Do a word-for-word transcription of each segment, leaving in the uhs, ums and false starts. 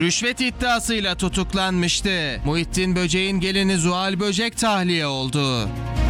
Rüşvet iddiasıyla tutuklanmıştı. Muhittin Böcek'in gelini Zuhal Böcek tahliye oldu.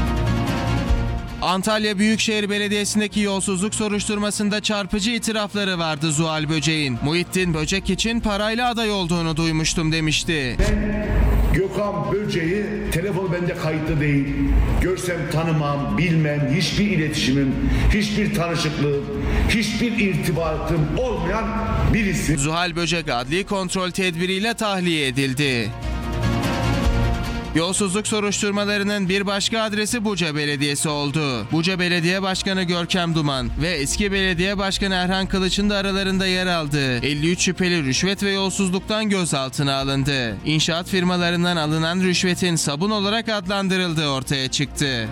Antalya Büyükşehir Belediyesi'ndeki yolsuzluk soruşturmasında çarpıcı itirafları vardı Zuhal Böcek'in. Muhittin Böcek için parayla aday olduğunu duymuştum demişti. Ben Gökhan Böcek'i, telefon bende kayıtlı değil. Görsem tanımam, bilmem, hiçbir iletişimim, hiçbir tanışıklığım, hiçbir irtibatım olmayan birisi. Zuhal Böcek adli kontrol tedbiriyle tahliye edildi. Yolsuzluk soruşturmalarının bir başka adresi Buca Belediyesi oldu. Buca Belediye Başkanı Görkem Duman ve eski belediye başkanı Erhan Kılıç'ın da aralarında yer aldığı elli üç şüpheli rüşvet ve yolsuzluktan gözaltına alındı. İnşaat firmalarından alınan rüşvetin sabun olarak adlandırıldığı ortaya çıktı.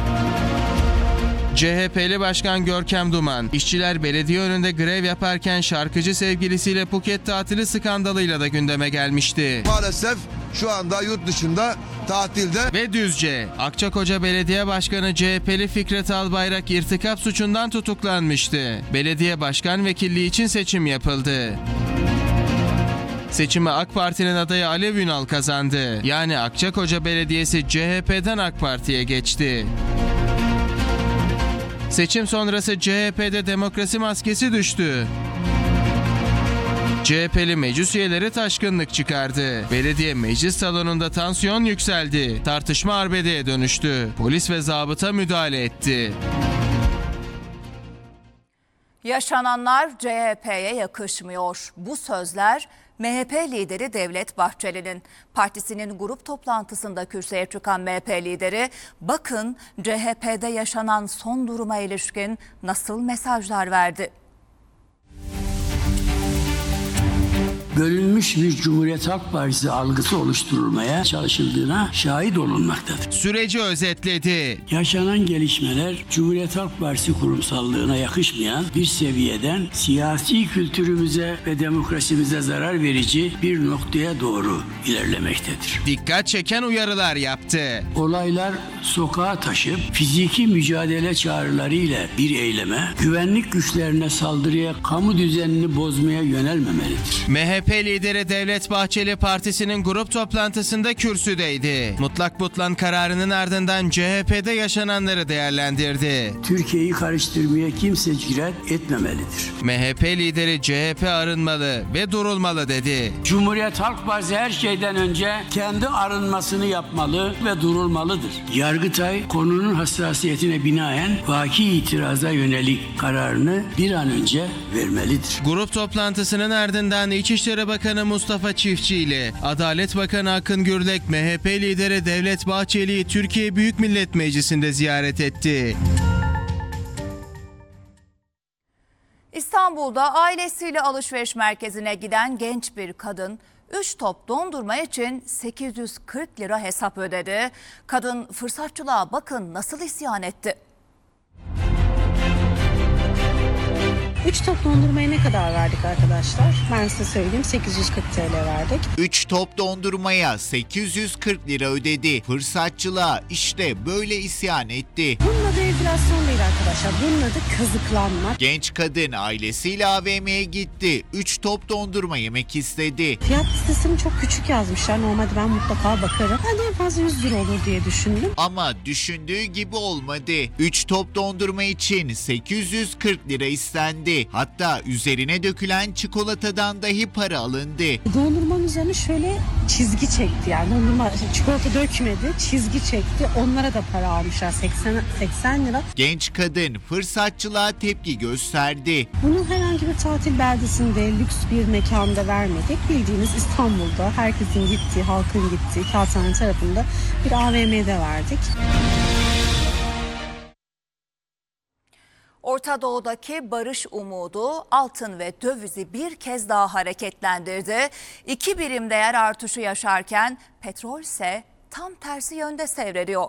C H P'li Başkan Görkem Duman, işçiler belediye önünde grev yaparken şarkıcı sevgilisiyle Phuket tatili skandalıyla da gündeme gelmişti. Maalesef şu anda yurt dışında tatilde. Ve Düzce, Akçakoca Belediye Başkanı C H P'li Fikret Albayrak irtikap suçundan tutuklanmıştı. Belediye başkan vekilliği için seçim yapıldı. Seçimi AK Parti'nin adayı Alev Ünal kazandı. Yani Akçakoca Belediyesi C H P'den AK Parti'ye geçti. Seçim sonrası C H P'de demokrasi maskesi düştü. C H P'li meclis üyeleri taşkınlık çıkardı. Belediye meclis salonunda tansiyon yükseldi. Tartışma arbedeye dönüştü. Polis ve zabıta müdahale etti. Yaşananlar C H P'ye yakışmıyor. Bu sözler M H P lideri Devlet Bahçeli'nin. Partisinin grup toplantısında kürsüye çıkan M H P lideri, bakın C H P'de yaşanan son duruma ilişkin nasıl mesajlar verdi. Bölünmüş bir Cumhuriyet Halk Partisi algısı oluşturulmaya çalışıldığına şahit olunmaktadır. Süreci özetledi. Yaşanan gelişmeler Cumhuriyet Halk Partisi kurumsallığına yakışmayan bir seviyeden siyasi kültürümüze ve demokrasimize zarar verici bir noktaya doğru ilerlemektedir. Dikkat çeken uyarılar yaptı. Olaylar sokağa taşıp fiziki mücadele çağrılarıyla bir eyleme, güvenlik güçlerine saldırıya, kamu düzenini bozmaya yönelmemelidir. M H P lideri Devlet Bahçeli partisinin grup toplantısında kürsüdeydi. Mutlak butlan kararının ardından C H P'de yaşananları değerlendirdi. Türkiye'yi karıştırmaya kimse cüret etmemelidir. M H P lideri C H P arınmalı ve durulmalı dedi. Cumhuriyet Halk Partisi her şeyden önce kendi arınmasını yapmalı ve durulmalıdır. Yargıtay konunun hassasiyetine binaen vaki itiraza yönelik kararını bir an önce vermelidir. Grup toplantısının ardından İçişleri Bakanı Mustafa Çiftçi ile Adalet Bakanı Akın Gürlek M H P lideri Devlet Bahçeli'yi Türkiye Büyük Millet Meclisi'nde ziyaret etti. İstanbul'da ailesiyle alışveriş merkezine giden genç bir kadın üç top dondurma için sekiz yüz kırk lira hesap ödedi. Kadın fırsatçılığa bakın nasıl isyan etti. üç top dondurmaya ne kadar verdik arkadaşlar? Ben size söyleyeyim, sekiz yüz kırk T L verdik. üç top dondurmaya sekiz yüz kırk lira ödedi. Fırsatçılığa işte böyle isyan etti. Bunun adı enflasyon değil arkadaşlar. Bunun adı kazıklanma. Genç kadın ailesiyle A V M'ye gitti. üç top dondurma yemek istedi. Fiyat listesini çok küçük yazmışlar. Normalde ben mutlaka bakarım. Ben en fazla yüz lira olur diye düşündüm. Ama düşündüğü gibi olmadı. üç top dondurma için sekiz yüz kırk lira istendi. Hatta üzerine dökülen çikolatadan dahi para alındı. Dondurmanın üzerine şöyle çizgi çekti, yani dondurma çikolata dökmedi, çizgi çekti. Onlara da para almışlar, seksen, seksen lira. Genç kadın fırsatçılığa tepki gösterdi. Bunu herhangi bir tatil beldesinde, lüks bir mekanda vermedik. Bildiğiniz İstanbul'da herkesin gittiği, halkın gittiği Kağıthane tarafında bir A V M'de verdik. Orta Doğu'daki barış umudu altın ve dövizi bir kez daha hareketlendirdi. İki birim değer artışı yaşarken petrol ise tam tersi yönde seyrediyor.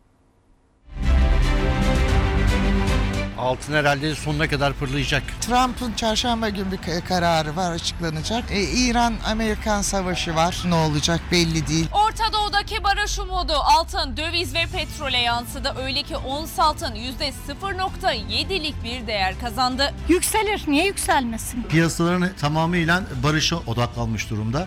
Altın herhalde sonuna kadar fırlayacak. Trump'ın çarşamba günü bir kararı var, açıklanacak. Ee, İran-Amerikan savaşı var. Ne olacak belli değil. Orta Doğu'daki barış umudu altın, döviz ve petrole yansıdı. Öyle ki ons altın yüzde sıfır nokta yedilik bir değer kazandı. Yükselir. Niye yükselmesin? Piyasaların tamamıyla barışa odaklanmış durumda.